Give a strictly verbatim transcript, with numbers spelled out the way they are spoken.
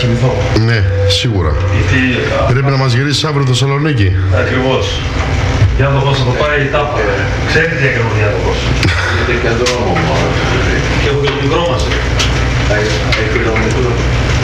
κοιμηθώ. Ναι, σίγουρα. Γιατί, πρέπει να μας γυρίσεις αύριο το Θεσσαλονίκη. Ακριβώς. Διάδοχος θα το πάει η τάπα. Ξέρετε τι έκανε ο διάδοχος. Και έχω και το μικρό μας.